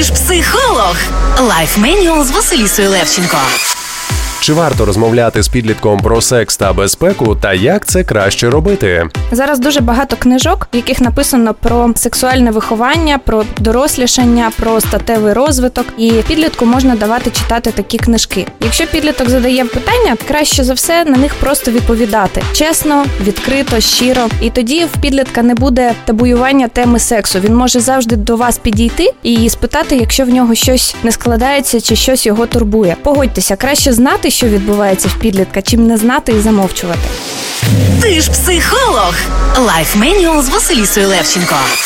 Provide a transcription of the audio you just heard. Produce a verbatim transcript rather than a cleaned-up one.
Ти ж психолог. Лайф Менюал з Василісою Левченко. Чи варто розмовляти з підлітком про секс та безпеку, та як це краще робити? Зараз дуже багато книжок, в яких написано про сексуальне виховання, про дорослішання, про статевий розвиток. І підлітку можна давати читати такі книжки. Якщо підліток задає питання, краще за все на них просто відповідати. Чесно, відкрито, щиро. І тоді в підлітка не буде табуювання теми сексу. Він може завжди до вас підійти і спитати, якщо в нього щось не складається чи щось його турбує. Погодьтеся, краще знати, що відбувається в підлітка, чим не знати і замовчувати. Ти ж психолог. Лайф Менюал з Василісою Левченко.